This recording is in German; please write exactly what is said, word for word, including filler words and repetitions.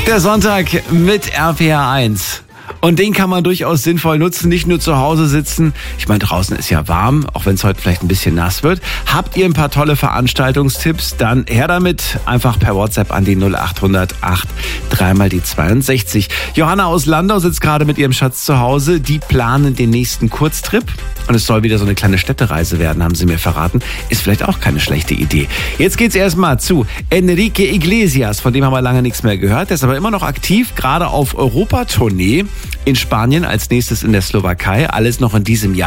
Der Sonntag mit R P R eins. Und den kann man durchaus sinnvoll nutzen, nicht nur zu Hause sitzen. Ich meine, draußen ist ja warm, auch wenn es heute vielleicht ein bisschen nass wird. Habt ihr ein paar tolle Veranstaltungstipps? Dann her damit, einfach per WhatsApp an die null acht hundert acht dreimal die zweiundsechzig. Johanna aus Landau sitzt gerade mit ihrem Schatz zu Hause. Die planen den nächsten Kurztrip. Und es soll wieder so eine kleine Städtereise werden, haben sie mir verraten. Ist vielleicht auch keine schlechte Idee. Jetzt geht's erstmal zu Enrique Iglesias, von dem haben wir lange nichts mehr gehört. Der ist aber immer noch aktiv, gerade auf Europatournee. In Spanien, als nächstes in der Slowakei. Alles noch in diesem Jahr.